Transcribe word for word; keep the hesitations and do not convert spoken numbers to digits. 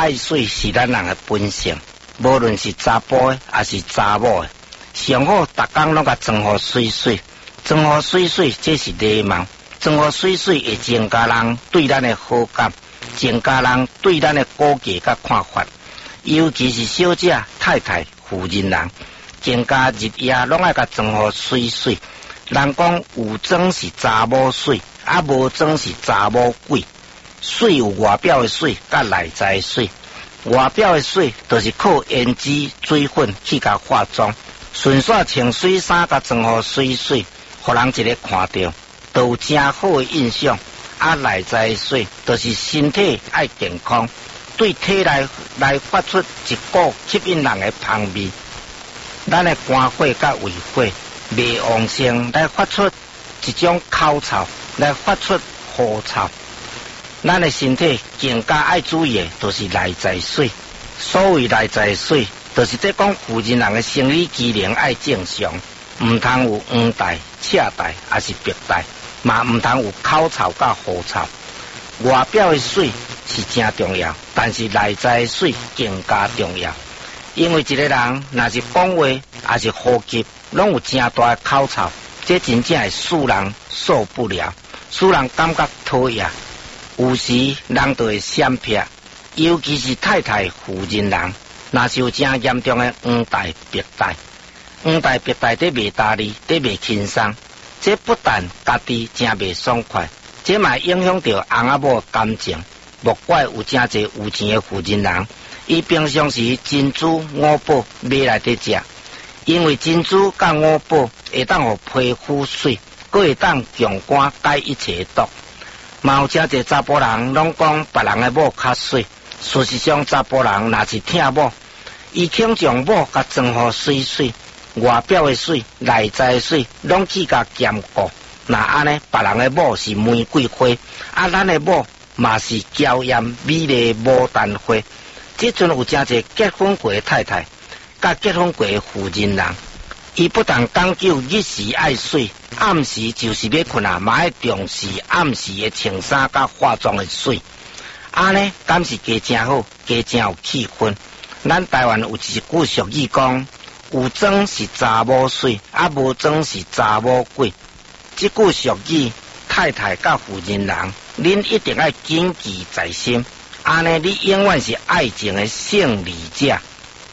爱水是咱人的本性，无论是查甫的还是查某的，上好逐工拢甲装好水水，装好水水，这是礼貌。装好水水会增加人对咱的好感，增加人对咱的估计甲看法。尤其是小姐、太太、妇人人，增加日夜拢爱甲装好水水。人讲有装是查某水，啊无装是查某鬼。水有外表的水，甲内在的水。外表的水就是靠胭脂、水粉去甲化妆，顺续穿水衫甲装好水水，互人一个看到都有真好的印象。啊，内在的水就是身体爱健康，对体内来发出一股吸引人的香味。咱的肝火甲胃火未旺盛，来发出一种口臭，来发出狐臭。咱的身体更加爱注意的，就是内在水。所谓内在水，就是在讲妇人人的生理机能爱正常，唔通有黄带、赤带，还是白带，嘛唔通有口臭甲狐臭。外表的水是真重要，但是内在的水更加重要。因为一个人若是讲话，还是呼吸，拢有真大的口臭，这真正会使人受不了，使人感觉讨厌。有时人就会闪避，尤其是太太、妇人人，若是有真严重的黄带、白带，黄带、白带在袂搭理，在袂轻松，这不但家己真袂爽快，这嘛影响到翁仔某感情。莫怪有真侪有钱的妇人人，伊平常时珍珠、五宝买来伫食，因为珍珠甲五宝会当互皮肤水，佫会当强肝解一切毒。嘛有真侪查甫人拢讲别人的某较水，事实上查甫人若是疼某，伊肯将某甲装好水水，外表的水、内在的水拢去甲兼顾。那安尼，别人的某是玫瑰花，啊，咱的某嘛是娇艳美丽牡丹花。即阵有真侪结婚过的太太，甲结婚过的妇人人，伊不但讲究日时爱水，暗时就是要困啊，嘛爱重视暗时的穿衫甲化妆的水。安尼敢是加真好，加真有气氛。咱台湾有一句俗语讲，有装是查某水，啊无装是查某鬼。这句俗语，太太甲妇人人，恁一定要谨记在心。安尼你永远是爱情的胜利者。